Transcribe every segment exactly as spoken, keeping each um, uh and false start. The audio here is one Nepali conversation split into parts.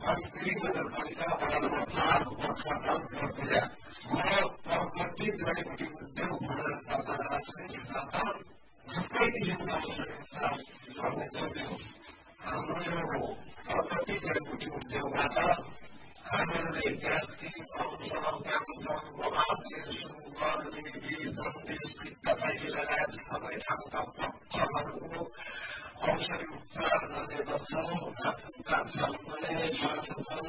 अस्त्रीनगरपालिका वडामा गोर्खाल्यान्ड प्रक्रिया म प्रगति जडीबुटी उद्योग भूमिका गर्दा चाहिँ स्थापना झुक्कै किसिमका आवश्यकता गर्ने गर्छौँ। हाम्रो यो प्रगति जडीबुटी उद्योगबाट हामीहरूले ग्यास किन पाउँछौँ, क्यान्सर, बगासले, सुगर, निधि, जन्डिस, पित्तपाती लगायत सबै ठाउँका पत्थरहरूको औषधि उपचार गर्ने गर्छौँ। हातका चल्ने माथुपन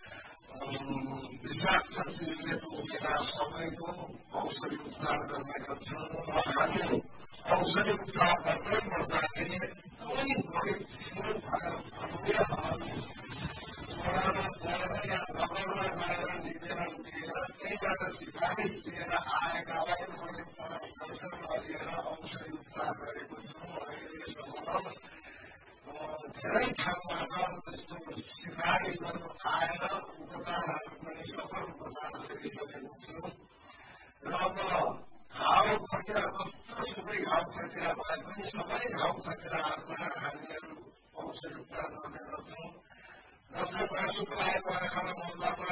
विषाक्त चिजले टोकेर सबैको औषधि उपचार गर्ने गर्छौँ। हामी औषधि उपचार गर्दै गर्दाखेरि एकदमै बढी छिमेल भएर अनुयायीहरू वडामा गएर या नगरमा गएर निवेदन दिएर त्यहीबाट सिफारिस दिएर आएकालाई मैले परामर्शन गरेर औषधि उपचार गरेको छु। अहिलेसम्म धेरै ठाउँबाट त्यस्तो सिफारिस गर्नु आएर उपचारहरू पनि सफल उपचार गरिसकेको छु। र अब घाउ खटिरा कस्तो सुकै घाउ खटिरा भए पनि सबै घाउ खटिराहरूबाट हामीहरू औषधि उपचार गर्ने गर्छौँ। जस्तै पशुको लागेको आँखामा मुद्दामा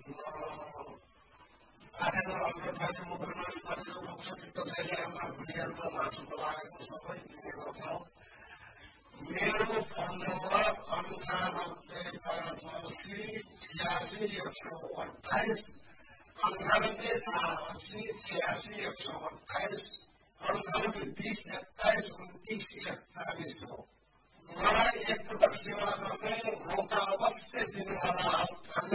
आँखामा अल्ट्राफाइल मुद्रामा परियो औषधि तसैलीमा भुँडीहरूमा मासुको लागेको सबै दिने गर्छौँ। मेरो फोन नम्बर अन्ठानब्बे पचासी छ्यासी एक सौ अठाइस अन्ठानब्बे चार अस्सी छ्यासी एक सौ अठाइस अन्ठानब्बे बिस एक्काइस उन्तिस एकचालिस हो। मलाई एकपटक सेवा गर्ने मौका अवश्य दिनुहोला।